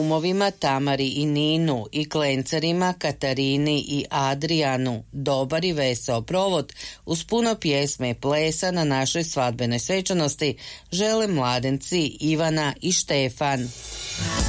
Kumovima Tamari i Ninu i klencerima Katarini i Adrijanu dobar i veseo provod uz puno pjesme i plesa na našoj svadbenoj svečanosti žele mladenci Ivana i Štefan.